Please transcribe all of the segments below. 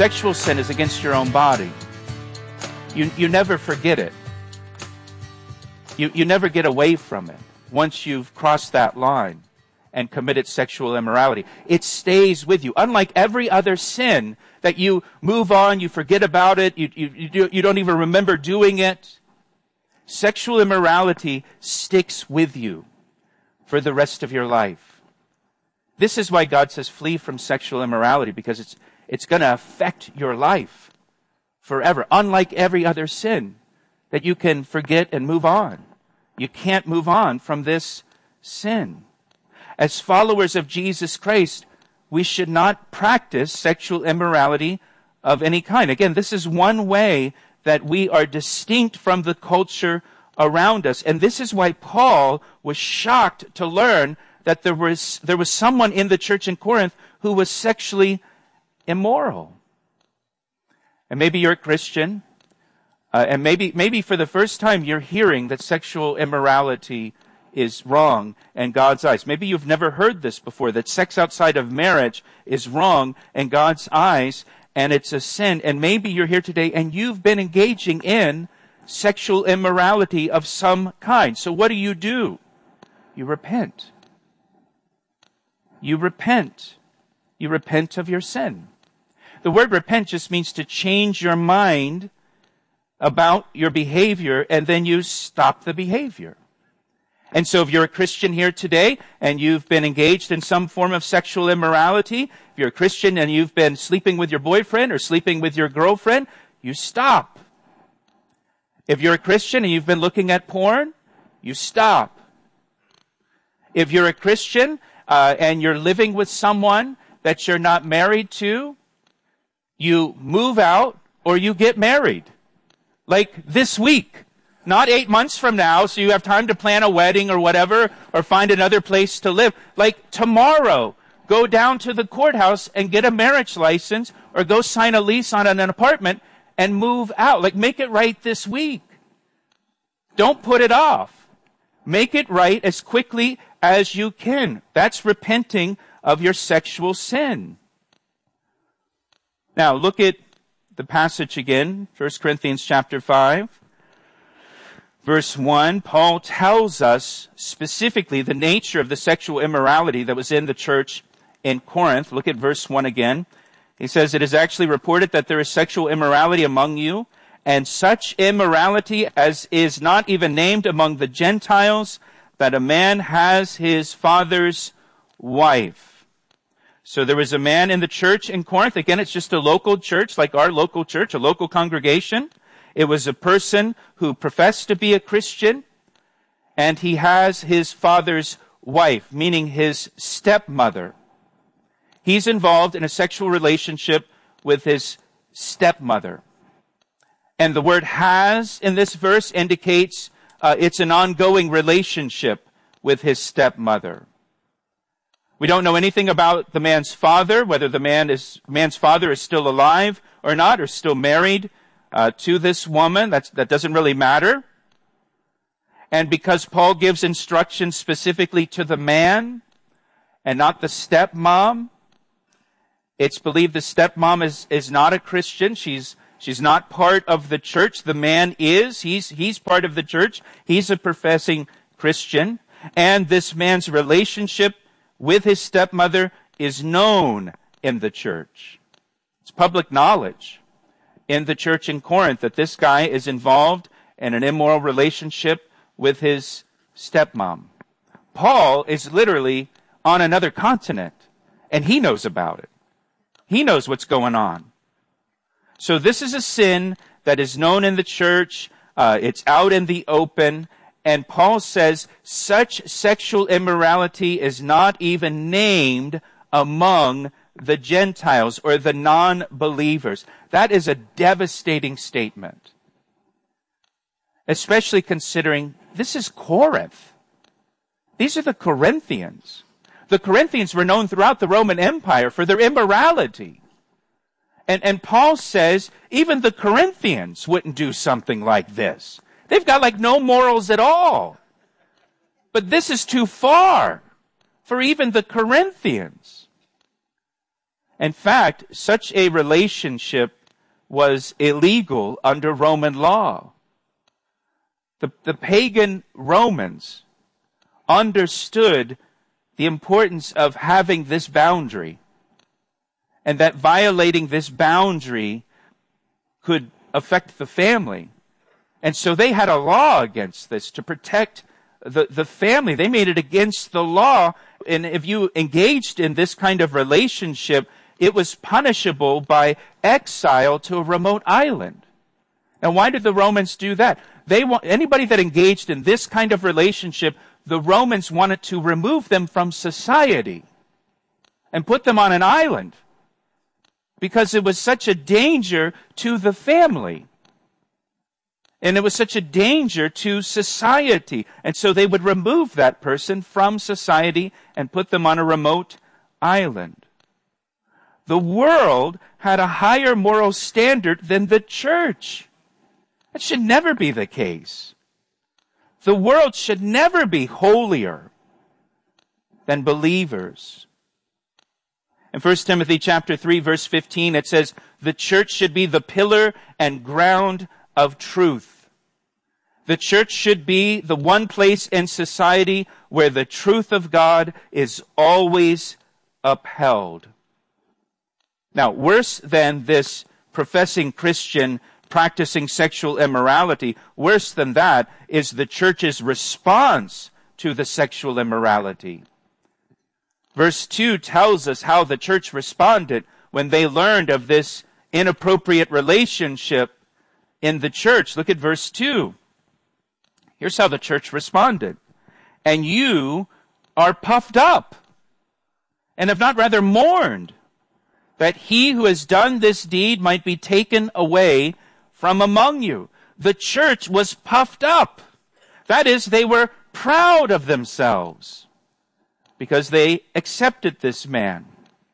Sexual sin is against your own body. You never forget it. You never get away from it once you've crossed that line and committed sexual immorality. It stays with you. Unlike every other sin that you move on, you forget about it, you don't even remember doing it, sexual immorality sticks with you for the rest of your life. This is why God says flee from sexual immorality, because it's going to affect your life forever. Unlike every other sin that you can forget and move on. You can't move on from this sin. As followers of Jesus Christ, we should not practice sexual immorality of any kind. Again, this is one way that we are distinct from the culture around us. And this is why Paul was shocked to learn that there was someone in the church in Corinth who was sexually immoral. And maybe you're a Christian, and maybe for the first time you're hearing that sexual immorality is wrong in God's eyes. Maybe you've never heard this before, that sex outside of marriage is wrong in God's eyes, and it's a sin. And maybe you're here today and you've been engaging in sexual immorality of some kind. So what do? You repent. You repent. You repent of your sin. The word repent just means to change your mind about your behavior, and then you stop the behavior. And so if you're a Christian here today and you've been engaged in some form of sexual immorality, if you're a Christian and you've been sleeping with your boyfriend or sleeping with your girlfriend, you stop. If you're a Christian and you've been looking at porn, you stop. If you're a Christian and you're living with someone that you're not married to, you move out or you get married. Like this week. Not 8 months from now, so you have time to plan a wedding or whatever, or find another place to live. Like tomorrow, go down to the courthouse and get a marriage license, or go sign a lease on an apartment and move out. Like, make it right this week. Don't put it off. Make it right as quickly as you can. That's repenting of your sexual sin. Now, look at the passage again, 1 Corinthians chapter 5. Verse 1, Paul tells us specifically the nature of the sexual immorality that was in the church in Corinth. Look at verse 1 again. He says, "It is actually reported that there is sexual immorality among you, and such immorality as is not even named among the Gentiles, that a man has his father's wife." So there was a man in the church in Corinth. Again, it's just a local church, like our local church, a local congregation. It was a person who professed to be a Christian, and he has his father's wife, meaning his stepmother. He's involved in a sexual relationship with his stepmother. And the word "has" in this verse indicates it's an ongoing relationship with his stepmother. We don't know anything about the man's father, whether the man's father is still alive or not, or still married to this woman. That doesn't really matter. And because Paul gives instructions specifically to the man and not the stepmom, it's believed the stepmom is not a Christian. She's not part of the church. The man is. He's part of the church. He's a professing Christian. And this man's relationship with his stepmother is known in the church. It's public knowledge in the church in Corinth that this guy is involved in an immoral relationship with his stepmom. Paul is literally on another continent, and he knows about it. He knows what's going on. So this is a sin that is known in the church. It's out in the open. And Paul says such sexual immorality is not even named among the Gentiles or the non-believers. That is a devastating statement. Especially considering this is Corinth. These are the Corinthians. The Corinthians were known throughout the Roman Empire for their immorality. And Paul says even the Corinthians wouldn't do something like this. They've got like no morals at all. But this is too far for even the Corinthians. In fact, such a relationship was illegal under Roman law. The pagan Romans understood the importance of having this boundary, and that violating this boundary could affect the family. And so they had a law against this to protect the family. They made it against the law. And if you engaged in this kind of relationship, it was punishable by exile to a remote island. Now, why did the Romans do that? Anybody that engaged in this kind of relationship, the Romans wanted to remove them from society and put them on an island because it was such a danger to the family. And it was such a danger to society. And so they would remove that person from society and put them on a remote island. The world had a higher moral standard than the church. That should never be the case. The world should never be holier than believers. In 1 Timothy chapter 3, verse 15, it says, the church should be the pillar and ground of truth. The church should be the one place in society where the truth of God is always upheld. Now, worse than this professing Christian practicing sexual immorality, worse than that is the church's response to the sexual immorality. Verse 2 tells us how the church responded when they learned of this inappropriate relationship in the church. Look at verse 2. Here's how the church responded. And you are puffed up, and have not rather mourned, that he who has done this deed might be taken away from among you. The church was puffed up. That is, they were proud of themselves because they accepted this man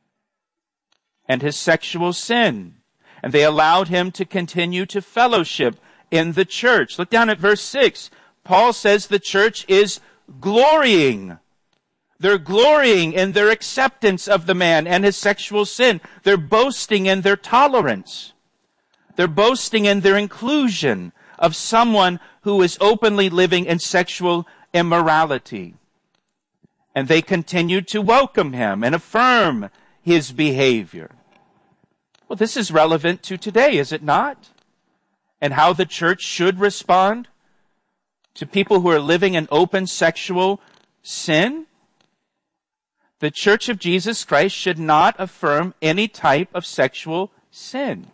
and his sexual sin. And they allowed him to continue to fellowship in the church. Look down at verse 6. Paul says the church is glorying. They're glorying in their acceptance of the man and his sexual sin. They're boasting in their tolerance. They're boasting in their inclusion of someone who is openly living in sexual immorality. And they continue to welcome him and affirm his behavior. Well, this is relevant to today, is it not? And how the church should respond to people who are living in open sexual sin. The Church of Jesus Christ should not affirm any type of sexual sin.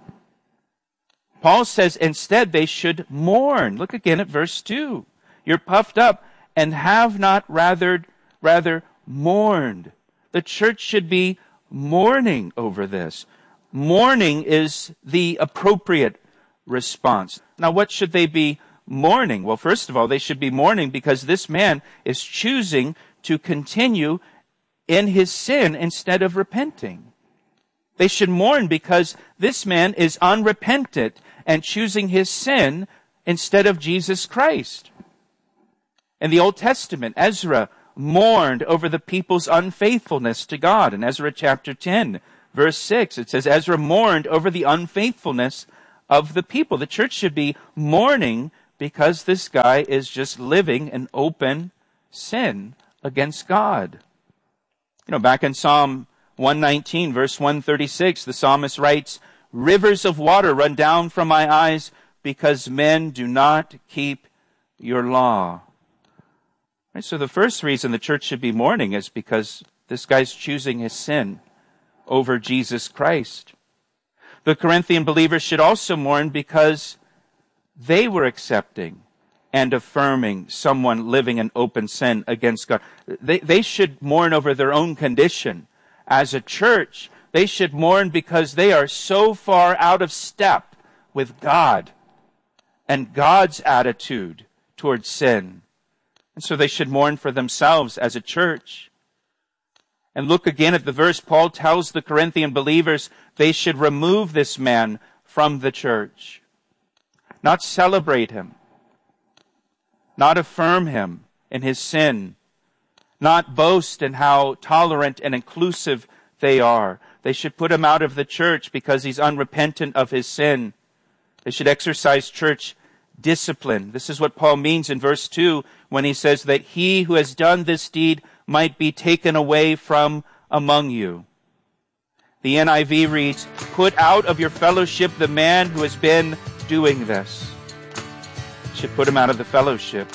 Paul says instead they should mourn. Look again at verse 2. You're puffed up and have not rather mourned. The church should be mourning over this. Mourning is the appropriate response. Now, what should they be mourning? Well, first of all, they should be mourning because this man is choosing to continue in his sin instead of repenting. They should mourn because this man is unrepentant and choosing his sin instead of Jesus Christ. In the Old Testament, Ezra mourned over the people's unfaithfulness to God. In Ezra chapter 10, verse 6, it says, Ezra mourned over the unfaithfulness of the people. The church should be mourning because this guy is just living in open sin against God. You know, back in Psalm 119, verse 136, the psalmist writes, rivers of water run down from my eyes because men do not keep your law. Right, so the first reason the church should be mourning is because this guy's choosing his sin over Jesus Christ. The Corinthian believers should also mourn because they were accepting and affirming someone living in open sin against God. They should mourn over their own condition. As a church, they should mourn because they are so far out of step with God and God's attitude towards sin. And so they should mourn for themselves as a church. And look again at the verse. Paul tells the Corinthian believers they should remove this man from the church. Not celebrate him. Not affirm him in his sin. Not boast in how tolerant and inclusive they are. They should put him out of the church because he's unrepentant of his sin. They should exercise church discipline. This is what Paul means in verse 2 when he says that he who has done this deed might be taken away from among you. The NIV reads, put out of your fellowship the man who has been doing this. You should put him out of the fellowship.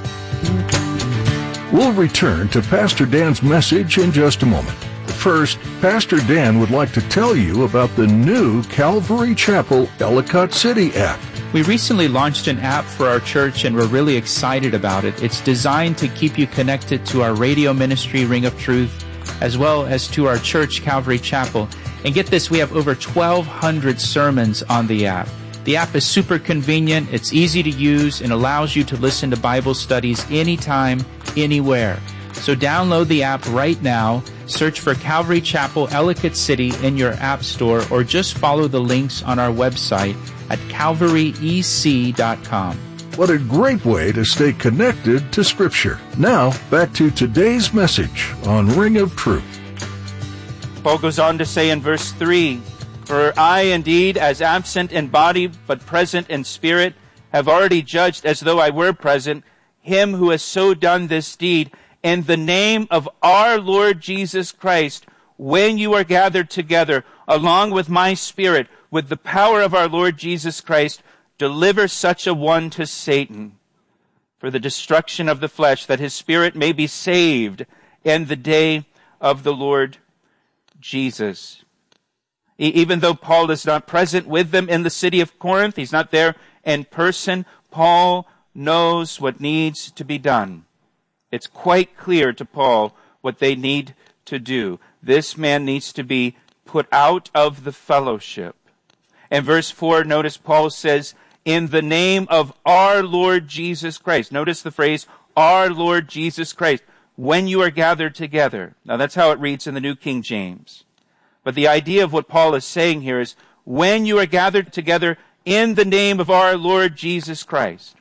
We'll return to Pastor Dan's message in just a moment. First, Pastor Dan would like to tell you about the new Calvary Chapel Ellicott City app. We recently launched an app for our church and we're really excited about it. It's designed to keep you connected to our radio ministry, Ring of Truth, as well as to our church, Calvary Chapel. And get this, we have over 1,200 sermons on the app. The app is super convenient, it's easy to use, and allows you to listen to Bible studies anytime, anywhere. So download the app right now, search for Calvary Chapel Ellicott City in your app store, or just follow the links on our website at calvaryec.com. What a great way to stay connected to Scripture. Now, back to today's message on Ring of Truth. Paul goes on to say in verse 3, for I indeed, as absent in body but present in spirit, have already judged as though I were present, him who has so done this deed, in the name of our Lord Jesus Christ, when you are gathered together, along with my spirit, with the power of our Lord Jesus Christ, deliver such a one to Satan for the destruction of the flesh, that his spirit may be saved in the day of the Lord Jesus. Even though Paul is not present with them in the city of Corinth, he's not there in person, Paul knows what needs to be done. It's quite clear to Paul what they need to do. This man needs to be put out of the fellowship. In verse 4, notice Paul says, in the name of our Lord Jesus Christ. Notice the phrase, our Lord Jesus Christ, when you are gathered together. Now that's how it reads in the New King James. But the idea of what Paul is saying here is, when you are gathered together in the name of our Lord Jesus Christ.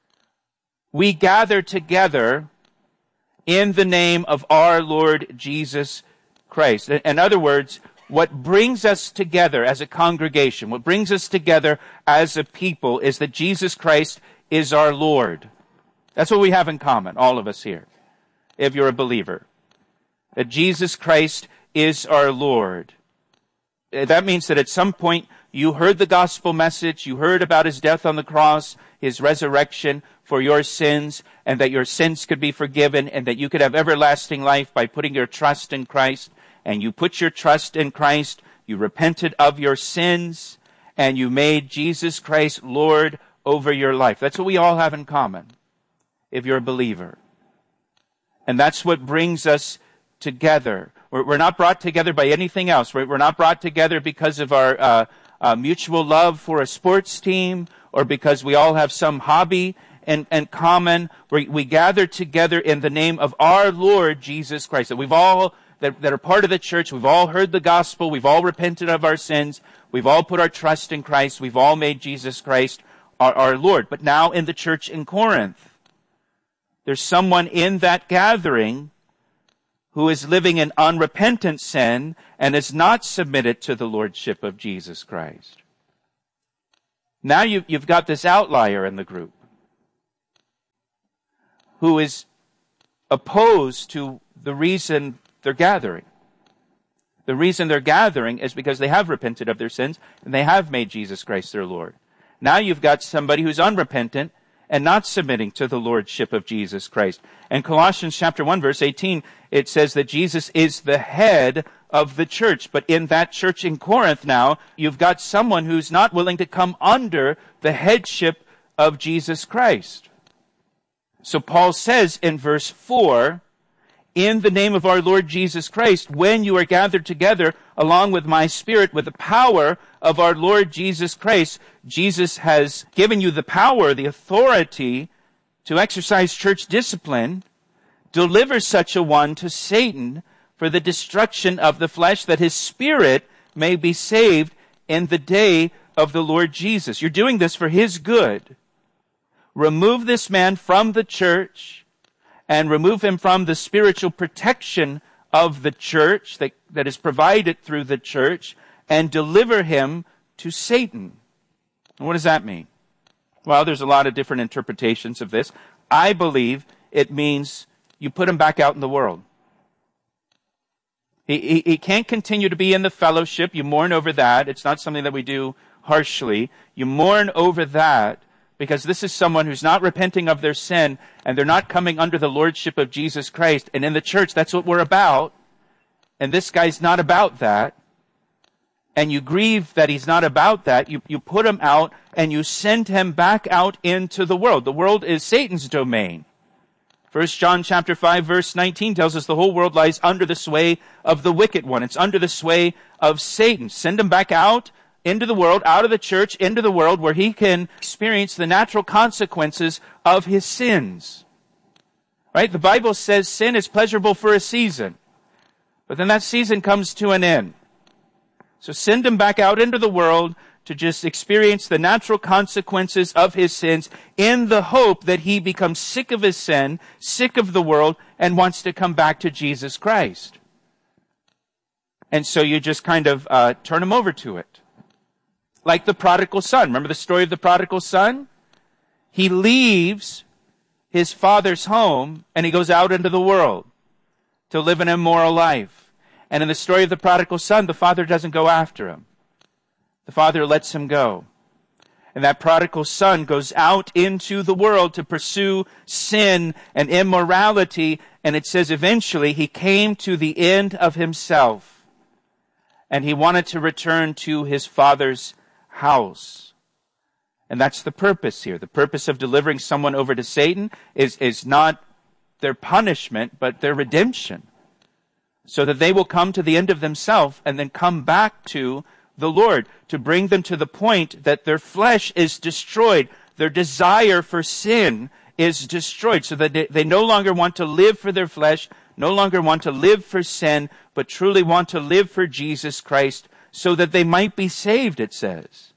We gather together in the name of our Lord Jesus Christ. In other words, what brings us together as a congregation, what brings us together as a people, is that Jesus Christ is our Lord. That's what we have in common, all of us here, if you're a believer. That Jesus Christ is our Lord. That means that at some point you heard the gospel message, you heard about his death on the cross, his resurrection for your sins, and that your sins could be forgiven, and that you could have everlasting life by putting your trust in Christ. And you put your trust in Christ, you repented of your sins, and you made Jesus Christ Lord over your life. That's what we all have in common, if you're a believer. And that's what brings us together. We're not brought together by anything else. We're not brought together because of our mutual love for a sports team, or because we all have some hobby in common. We gather together in the name of our Lord Jesus Christ. That we've all that are part of the church, we've all heard the gospel, we've all repented of our sins, we've all put our trust in Christ, we've all made Jesus Christ our Lord. But now in the church in Corinth, there's someone in that gathering who is living in unrepentant sin and is not submitted to the lordship of Jesus Christ. Now you've got this outlier in the group who is opposed to the reason they're gathering. The reason they're gathering is because they have repented of their sins and they have made Jesus Christ their Lord. Now you've got somebody who's unrepentant and not submitting to the lordship of Jesus Christ. In Colossians chapter 1, verse 18, it says that Jesus is the head of the church. But in that church in Corinth now, you've got someone who's not willing to come under the headship of Jesus Christ. So Paul says in verse 4, in the name of our Lord Jesus Christ, when you are gathered together along with my spirit, with the power of our Lord Jesus Christ, Jesus has given you the power, the authority to exercise church discipline, deliver such a one to Satan for the destruction of the flesh, that his spirit may be saved in the day of the Lord Jesus. You're doing this for his good. Remove this man from the church and remove him from the spiritual protection of the church that is provided through the church and deliver him to Satan. And what does that mean? Well, there's a lot of different interpretations of this. I believe it means you put him back out in the world. He can't continue to be in the fellowship. You mourn over that. It's not something that we do harshly. You mourn over that because this is someone who's not repenting of their sin and they're not coming under the lordship of Jesus Christ. And in the church, that's what we're about. And this guy's not about that. And you grieve that he's not about that. You put him out and you send him back out into the world. The world is Satan's domain. 1 John chapter 5 verse 19 tells us the whole world lies under the sway of the wicked one. It's under the sway of Satan. Send him back out into the world, out of the church, into the world where he can experience the natural consequences of his sins. Right? The Bible says sin is pleasurable for a season. But then that season comes to an end. So send him back out into the world to just experience the natural consequences of his sins in the hope that he becomes sick of his sin, sick of the world, and wants to come back to Jesus Christ. And so you just kind of turn him over to it. Like the prodigal son. Remember the story of the prodigal son? He leaves his father's home and he goes out into the world to live an immoral life. And in the story of the prodigal son, the father doesn't go after him. The father lets him go. And that prodigal son goes out into the world to pursue sin and immorality. And it says eventually he came to the end of himself. And he wanted to return to his father's house. And that's the purpose here. The purpose of delivering someone over to Satan is not their punishment, but their redemption. So that they will come to the end of themselves and then come back to the Lord, to bring them to the point that their flesh is destroyed, their desire for sin is destroyed, so that they no longer want to live for their flesh, no longer want to live for sin, but truly want to live for Jesus Christ, so that they might be saved, it says.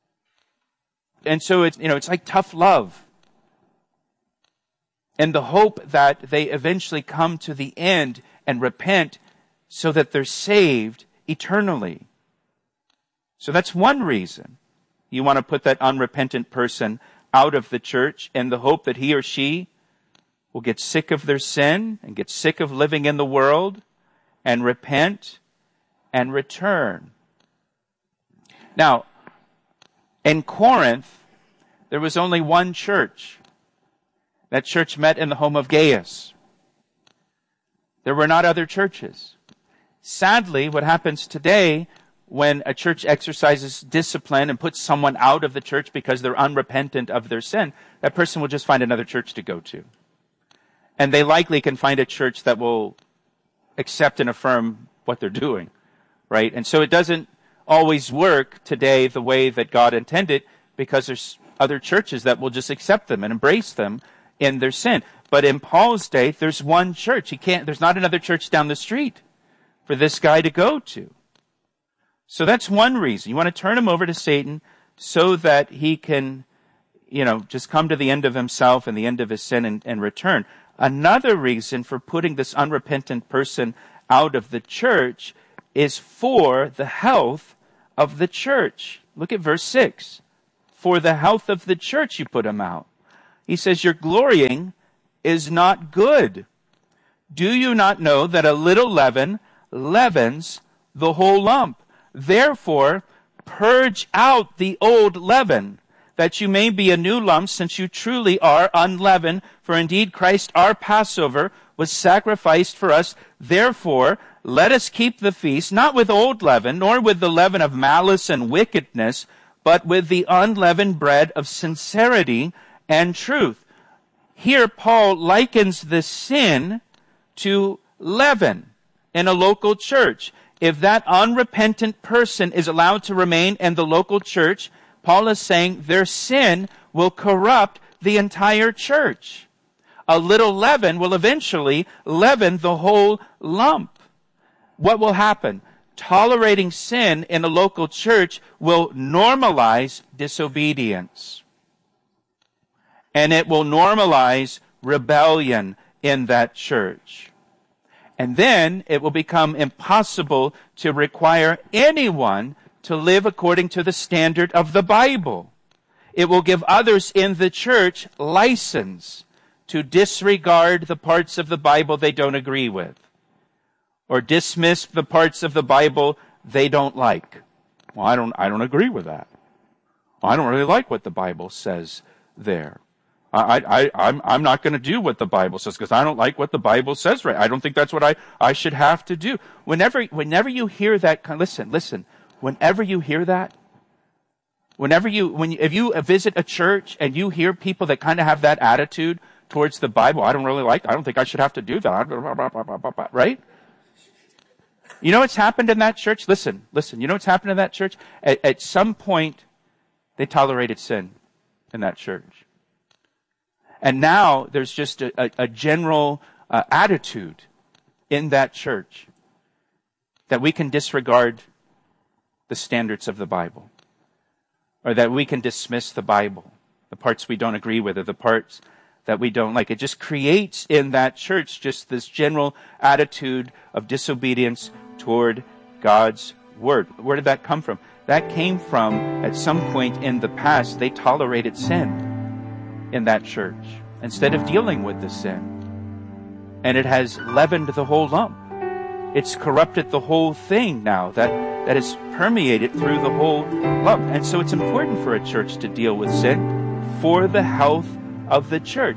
And so it's like tough love. And the hope that they eventually come to the end and repent so that they're saved eternally. So that's one reason you want to put that unrepentant person out of the church in the hope that he or she will get sick of their sin and get sick of living in the world and repent and return. Now, in Corinth, there was only one church. That church met in the home of Gaius. There were not other churches. Sadly, what happens today when a church exercises discipline and puts someone out of the church because they're unrepentant of their sin, that person will just find another church to go to. And they likely can find a church that will accept and affirm what they're doing, right? And so it doesn't always work today the way that God intended, because there's other churches that will just accept them and embrace them in their sin. But in Paul's day, there's one church. There's not another church down the street for this guy to go to. So that's one reason. You want to turn him over to Satan so that he can, just come to the end of himself and the end of his sin and return. Another reason for putting this unrepentant person out of the church is for the health of the church. Look at verse 6. For the health of the church you put him out. He says, your glorying is not good. Do you not know that a little leaven leavens the whole lump? Therefore, purge out the old leaven, that you may be a new lump, since you truly are unleavened. For indeed Christ our Passover was sacrificed for us. Therefore, let us keep the feast, not with old leaven, nor with the leaven of malice and wickedness, but with the unleavened bread of sincerity and truth. Here Paul likens the sin to leaven in a local church. If that unrepentant person is allowed to remain in the local church, Paul is saying their sin will corrupt the entire church. A little leaven will eventually leaven the whole lump. What will happen? Tolerating sin in a local church will normalize disobedience. And it will normalize rebellion in that church. And then it will become impossible to require anyone to live according to the standard of the Bible. It will give others in the church license to disregard the parts of the Bible they don't agree with, or dismiss the parts of the Bible they don't like. Well, I don't agree with that. I don't really like what the Bible says there. I'm not going to do what the Bible says because I don't like what the Bible says. Right? I don't think that's what I should have to do. Whenever you hear that, listen. Whenever you hear that, if you visit a church and you hear people that kind of have that attitude towards the Bible, I don't think I should have to do that. Right? You know what's happened in that church? Listen. You know what's happened in that church? At some point, they tolerated sin in that church. And now there's just a general attitude in that church that we can disregard the standards of the Bible, or that we can dismiss the Bible, the parts we don't agree with, or the parts that we don't like. It just creates in that church just this general attitude of disobedience toward God's word. Where did that come from? That came from, at some point in the past, they tolerated sin in that church instead of dealing with the sin. And it has leavened the whole lump. It's corrupted the whole thing now that is permeated through the whole lump. And so it's important for a church to deal with sin for the health of the church.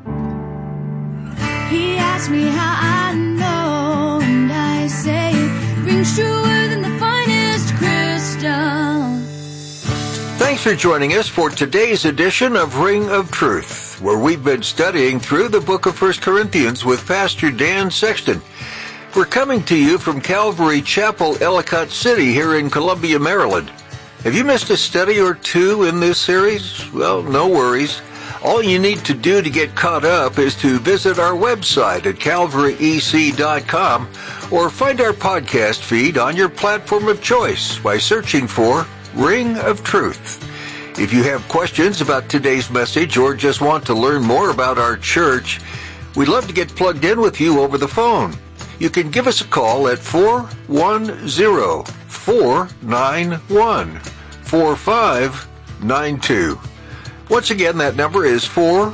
He asked me how I know, and I say it rings truer than the finest crystal. Thanks for joining us for today's edition of Ring of Truth, where we've been studying through the book of 1 Corinthians with Pastor Dan Sexton. We're coming to you from Calvary Chapel, Ellicott City, here in Columbia, Maryland. Have you missed a study or two in this series? Well, no worries. All you need to do to get caught up is to visit our website at calvaryec.com or find our podcast feed on your platform of choice by searching for Ring of Truth. If you have questions about today's message or just want to learn more about our church, we'd love to get plugged in with you over the phone. You can give us a call at 410-491-4592. Once again, that number is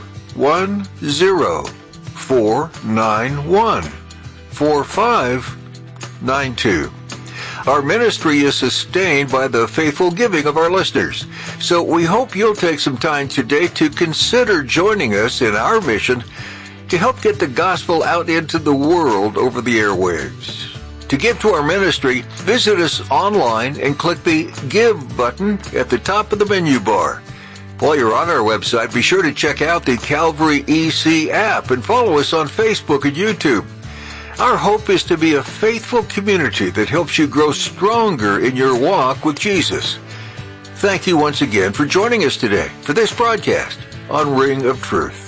410-491-4592. Our ministry is sustained by the faithful giving of our listeners. So we hope you'll take some time today to consider joining us in our mission to help get the gospel out into the world over the airwaves. To give to our ministry, visit us online and click the Give button at the top of the menu bar. While you're on our website, be sure to check out the Calvary EC app and follow us on Facebook and YouTube. Our hope is to be a faithful community that helps you grow stronger in your walk with Jesus. Thank you once again for joining us today for this broadcast on Ring of Truth.